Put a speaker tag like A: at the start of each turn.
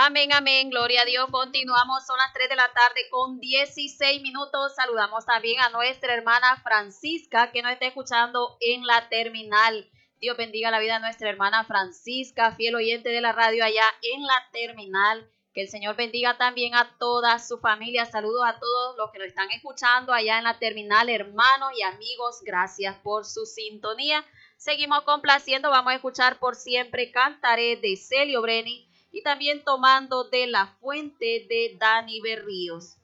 A: Amén, amén, gloria a Dios. Continuamos, son las 3 de la tarde con 16 minutos. Saludamos también a nuestra hermana Francisca que nos está escuchando en la terminal. Dios bendiga la vida de nuestra hermana Francisca, fiel oyente de la radio allá en la terminal. Que el Señor bendiga también a toda su familia. Saludos a todos los que nos están escuchando allá en la terminal, hermanos y amigos. Gracias por su sintonía. Seguimos complaciendo. Vamos a escuchar Por Siempre Cantaré de Celio Breni y también Tomando de la Fuente de Dani Berríos.